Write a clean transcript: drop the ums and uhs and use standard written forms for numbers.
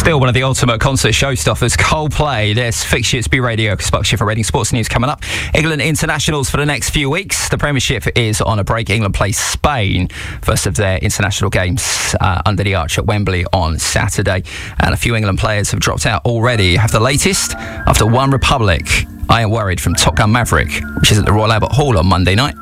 Still one of the ultimate concert showstoppers, Coldplay. There's Fixtures B Radio, Sparkshare for Reading Sports News coming up. England internationals for the next few weeks. The Premiership is on a break. England plays Spain, first of their international games under the arch at Wembley on Saturday. And a few England players have dropped out already. Have the latest after One Republic. I Am Worried from Top Gun Maverick, which is at the Royal Albert Hall on Monday night.